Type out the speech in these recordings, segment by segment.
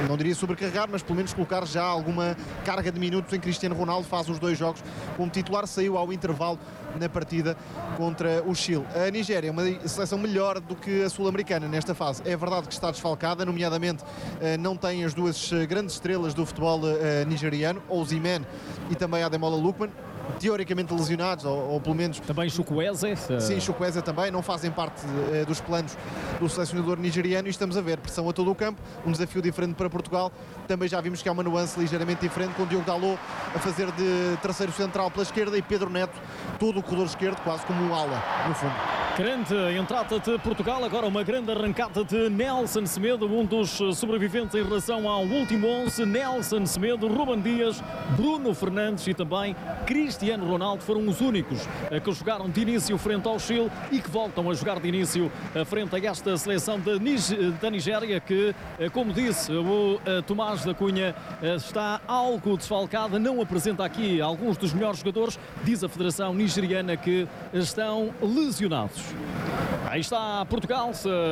não diria sobrecarregar, mas pelo menos colocar já alguma carga de minutos em Cristiano Ronaldo. Faz os 2 jogos como titular, saiu ao intervalo na partida contra o Chile. A Nigéria é uma seleção melhor do que a sul-americana nesta fase. É verdade que está desfalcada, nomeadamente não tem as 2 grandes estrelas do futebol nigeriano, Osimhen e também Ademola Lookman, teoricamente lesionados, ou pelo menos... Também Chukwueze. Sim, Chukwueze também, não fazem parte dos planos do selecionador nigeriano, e estamos a ver pressão a todo o campo, um desafio diferente para Portugal. Também já vimos que há uma nuance ligeiramente diferente, com Diogo Dalot a fazer de terceiro central pela esquerda e Pedro Neto todo o corredor esquerdo, quase como um ala, no fundo. Grande entrada de Portugal, agora uma grande arrancada de Nelson Semedo, um dos sobreviventes em relação ao último 11. Nelson Semedo, Ruben Dias, Bruno Fernandes e também Cristiano Ronaldo foram os únicos que jogaram de início frente ao Chile e que voltam a jogar de início frente a esta seleção da Nigéria, que, como disse o Tomás da Cunha, está algo desfalcada, não apresenta aqui alguns dos melhores jogadores. Diz a Federação Nigeriana que estão lesionados. Aí está Portugal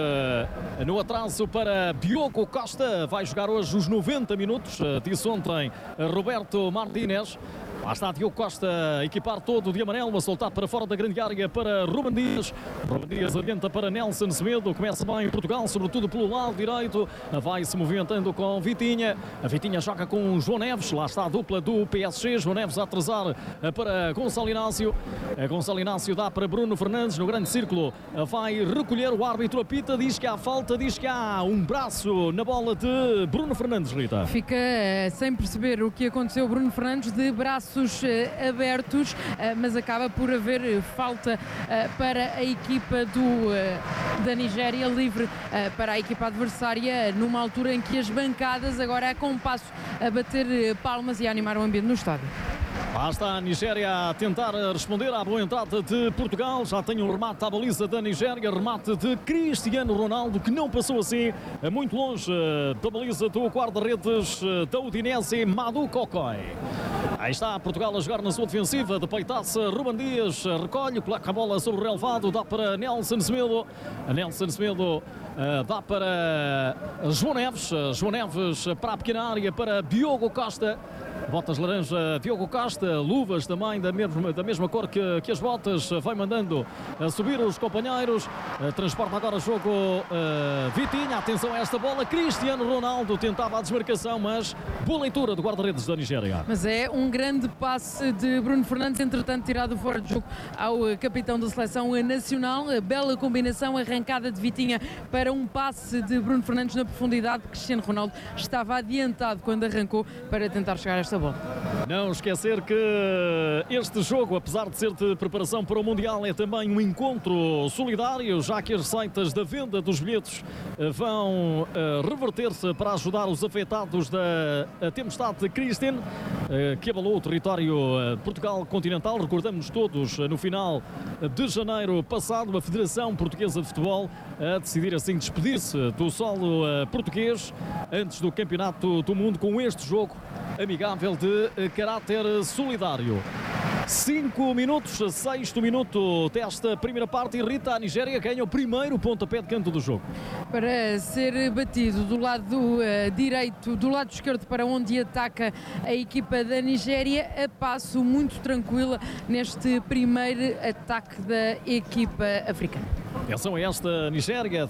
no atraso para Diogo Costa, vai jogar hoje os 90 minutos, disse ontem Roberto Martínez. Lá está Diogo Costa a equipar todo de amarelo, a soltar para fora da grande área para Ruben Dias. Ruben Dias adianta para Nelson Semedo. Começa bem Portugal, sobretudo pelo lado direito. Vai-se movimentando com Vitinha. A Vitinha joga com João Neves. Lá está a dupla do PSG. João Neves a atrasar para Gonçalo Inácio. Gonçalo Inácio dá para Bruno Fernandes no grande círculo. Vai recolher, o árbitro apita, diz que há falta, diz que há um braço na bola de Bruno Fernandes, Rita. Fica sem perceber o que aconteceu. Bruno Fernandes de braços abertos, mas acaba por haver falta para a equipa da Nigéria, livre para a equipa adversária, numa altura em que as bancadas agora com um passo a bater palmas e a animar o ambiente no estádio. Lá está a Nigéria a tentar responder à boa entrada de Portugal. Já tem um remate à baliza da Nigéria, remate de Cristiano Ronaldo, que não passou assim muito longe da baliza do guarda-redes da Udinese, Madu Kokoy. Aí está Portugal a jogar na sua defensiva, de peitaça, Ruben Dias recolhe, coloca a bola sobre o relevado, dá para Nelson Semedo. Nelson Semedo dá para João Neves para a pequena área, para Diogo Costa. Botas laranja, Diogo Costa, luvas também da mesma cor que as botas, vai mandando a subir os companheiros, transporta agora o jogo Vitinha, atenção a esta bola, Cristiano Ronaldo tentava a desmarcação, mas boa leitura do guarda-redes da Nigéria. Mas é um grande passe de Bruno Fernandes, entretanto tirado fora de jogo ao capitão da seleção nacional, bela combinação, arrancada de Vitinha para um passe de Bruno Fernandes na profundidade. Cristiano Ronaldo estava adiantado quando arrancou para tentar chegar a esta bola. Não esquecer que este jogo, apesar de ser de preparação para o Mundial, é também um encontro solidário, já que as receitas da venda dos bilhetes vão reverter-se para ajudar os afetados da tempestade Kristen, que abalou o território Portugal continental. Recordamos todos, no final de janeiro passado, a Federação Portuguesa de Futebol a decidir assim despedir-se do solo português antes do Campeonato do Mundo com este jogo amigável de caráter solidário. 5 minutos, 6º minuto desta primeira parte, e Rita, a Nigéria ganha o primeiro pontapé de canto do jogo. Para ser batido do lado direito, do lado esquerdo, para onde ataca a equipa da Nigéria, a passo muito tranquila neste primeiro ataque da equipa africana. Atenção a esta Nigéria,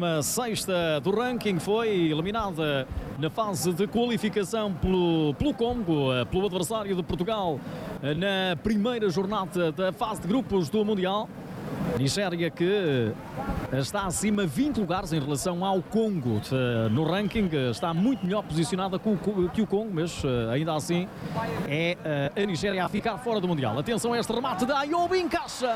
16ª do ranking, foi eliminada na fase de qualificação pelo Congo, pelo adversário de Portugal, na primeira jornada da fase de grupos do Mundial. Nigéria que está acima 20 lugares em relação ao Congo no ranking, está muito melhor posicionada que o Congo, mas ainda assim é a Nigéria a ficar fora do Mundial. Atenção a este remate da Ayoub, encaixa!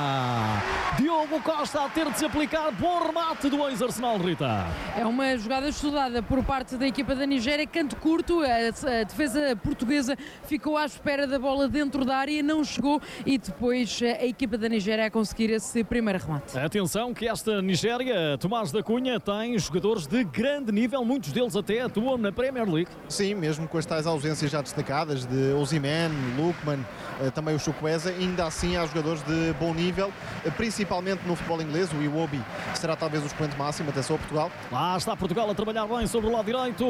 Diogo Costa a ter de se aplicar, bom remate do ex-Arsenal, Rita. É uma jogada estudada por parte da equipa da Nigéria, canto curto, a defesa portuguesa ficou à espera da bola dentro da área, não chegou, e depois a equipa da Nigéria a conseguir esse primeiro remate. Atenção que esta Nigéria, Tomás da Cunha, tem jogadores de grande nível, muitos deles até atuam na Premier League. Sim, mesmo com as tais ausências já destacadas de Osimhen, Lookman, também o Chukwueze, ainda assim há jogadores de bom nível, principalmente no futebol inglês. O Iwobi será talvez o expoente máximo, até só Portugal. Lá está Portugal a trabalhar bem sobre o lado direito.